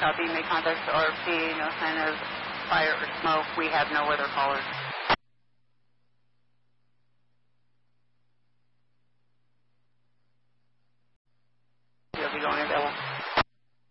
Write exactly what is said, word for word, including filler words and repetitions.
Copy. Make contact to R F P. No sign of fire or smoke. We have no other callers.